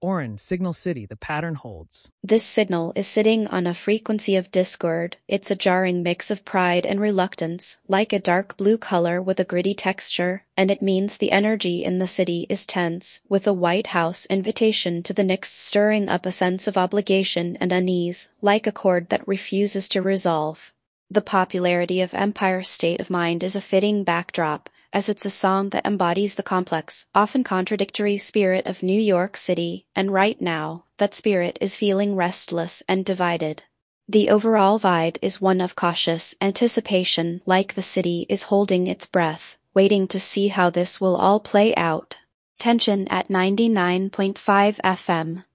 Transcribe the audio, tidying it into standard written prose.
Orin, Signal City, the pattern holds. This signal is sitting on a frequency of discord. It's a jarring mix of pride and reluctance, like a dark blue color with a gritty texture, and it means the energy in the city is tense, with a White House invitation to the Knicks stirring up a sense of obligation and unease, like a chord that refuses to resolve. The popularity of Empire State of Mind is a fitting backdrop, as it's a song that embodies the complex, often contradictory spirit of New York City, and right now, that spirit is feeling restless and divided. The overall vibe is one of cautious anticipation, like the city is holding its breath, waiting to see how this will all play out. Tension at 99.5 FM.